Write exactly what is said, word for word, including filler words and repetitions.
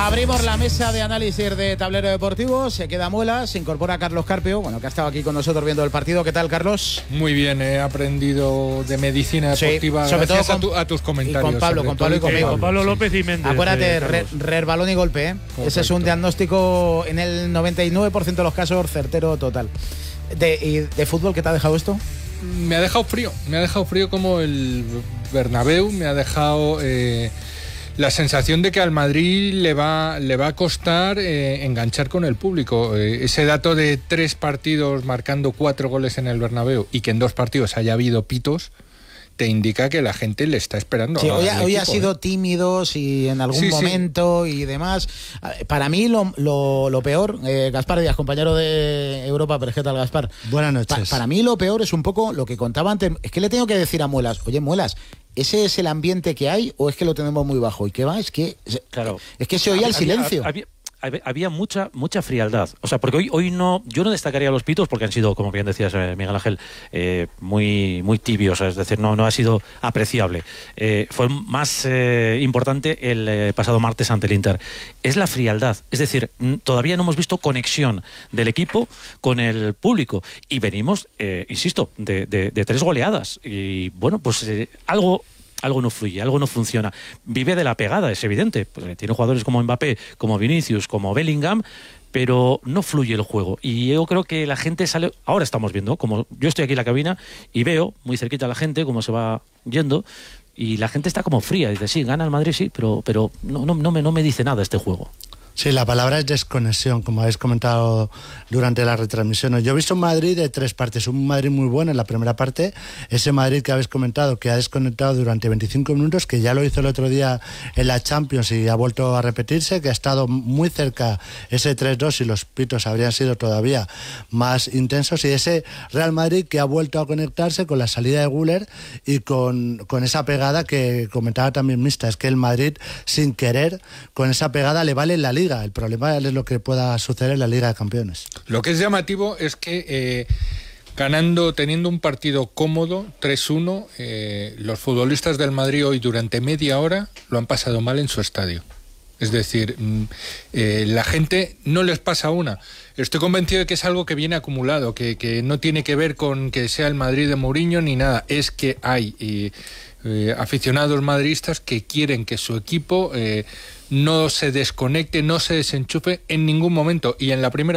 Abrimos la mesa de análisis de Tablero Deportivo. Se queda Muela, se incorpora Carlos Carpio, bueno, que ha estado aquí con nosotros viendo el partido. ¿Qué tal, Carlos? Muy bien, he aprendido de medicina deportiva, sí, sobre gracias todo con, a, tu, a tus comentarios. Y con Pablo, con Pablo y conmigo. Sí, con Pablo López y Méndez. Acuérdate, re, re, balón y golpe, ¿eh? Ese es un diagnóstico en el noventa y nueve por ciento de los casos certero total. De, ¿Y de fútbol qué te ha dejado esto? Me ha dejado frío, me ha dejado frío como el Bernabéu, me ha dejado eh, la sensación de que al Madrid le va, le va a costar eh, enganchar con el público. Eh, ese dato de tres partidos marcando cuatro goles en el Bernabéu y que en dos partidos haya habido pitos, te indica que la gente le está esperando. Sí, hoy, hoy equipo, ha sido ¿eh? tímido y en algún sí, momento sí. y demás. Para mí lo, lo, lo peor, eh, Gaspar Díaz, compañero de Europa, pero ¿qué tal, Gaspar? Buenas noches. Pa, para mí lo peor es un poco lo que contaba antes. Es que le tengo que decir a Muelas, oye, Muelas, ¿ese es el ambiente que hay o es que lo tenemos muy bajo? ¿Y qué va? Es que, claro. es que se oía el silencio. Había, había, había mucha mucha frialdad, o sea, porque hoy hoy no, yo no destacaría los pitos porque han sido, como bien decías, eh, Miguel Ángel, eh, muy muy tibios, es decir, no no ha sido apreciable. Eh, fue más eh, importante el eh, pasado martes ante el Inter. Es la frialdad, es decir, todavía no hemos visto conexión del equipo con el público y venimos, eh, insisto, de, de, de tres goleadas y bueno, pues eh, algo Algo no fluye, algo no funciona. Vive de la pegada, es evidente. Pues tiene jugadores como Mbappé, como Vinicius, como Bellingham, pero no fluye el juego. Y yo creo que la gente sale... Ahora estamos viendo, como yo estoy aquí en la cabina y veo muy cerquita a la gente cómo se va yendo y la gente está como fría. Dice, sí, gana el Madrid, sí, pero, pero no, no, no, me, no me dice nada este juego. Sí, la palabra es desconexión, como habéis comentado durante la retransmisión. Yo he visto un Madrid de tres partes, un Madrid muy bueno en la primera parte, ese Madrid que habéis comentado, que ha desconectado durante veinticinco minutos, que ya lo hizo el otro día en la Champions y ha vuelto a repetirse, que ha estado muy cerca ese tres dos y los pitos habrían sido todavía más intensos, y ese Real Madrid que ha vuelto a conectarse con la salida de Güler y con, con esa pegada que comentaba también Mista, es que el Madrid sin querer, con esa pegada le vale la Liga. El problema es lo que pueda suceder en la Liga de Campeones. Lo que es llamativo es que eh, ganando, teniendo un partido cómodo, tres uno, eh, los futbolistas del Madrid hoy durante media hora lo han pasado mal en su estadio. Es decir, eh, la gente no les pasa una. Estoy convencido de que es algo que viene acumulado, que, que no tiene que ver con que sea el Madrid de Mourinho ni nada. Es que hay eh, eh, aficionados madridistas que quieren que su equipo eh, no se desconecte, no se desenchufe en ningún momento. Y en la primera